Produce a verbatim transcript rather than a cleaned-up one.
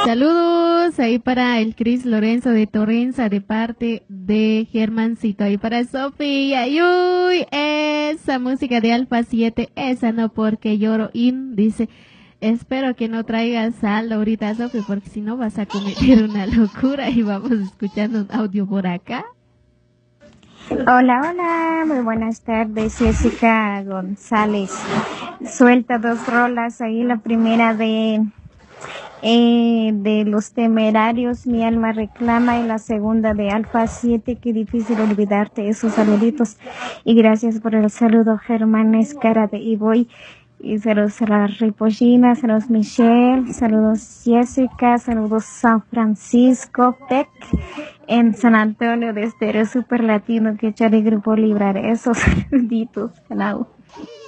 Saludos ahí para el Cris Lorenzo de Torrenza de parte de Germancito. Ahí para Sofía. Y uy, esa música de Alfa siete, esa no porque lloro. In dice, espero que no traigas sal ahorita, Sofía, porque si no vas a cometer una locura. Y vamos escuchando un audio por acá. Hola, hola, muy buenas tardes, Jessica González. Suelta dos rolas ahí, la primera de eh, de Los Temerarios, Mi Alma Reclama, y la segunda de Alfa siete, qué difícil olvidarte, esos saluditos. Y gracias por el saludo, Germán Escara de Iboy. Y saludos a la Ripollina, saludos Michelle, saludos Jessica, saludos San Francisco, Tec, en San Antonio de Estéreo Super Latino, que echar el grupo librar esos saluditos. Hello.